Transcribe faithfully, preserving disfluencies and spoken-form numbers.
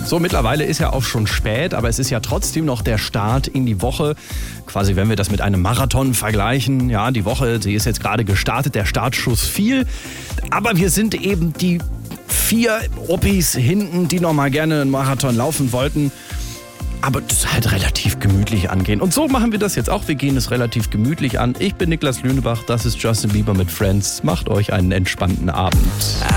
So, mittlerweile ist ja auch schon spät, aber es ist ja trotzdem noch der Start in die Woche. Quasi, wenn wir das mit einem Marathon vergleichen. Ja, die Woche, sie ist jetzt gerade gestartet, der Startschuss fiel. Aber wir sind eben die vier Oppis hinten, die noch mal gerne einen Marathon laufen wollten. Aber das halt relativ gemütlich angehen. Und so machen wir das jetzt auch. Wir gehen es relativ gemütlich an. Ich bin Niklas Lünebach, das ist Justin Bieber mit Friends. Macht euch einen entspannten Abend.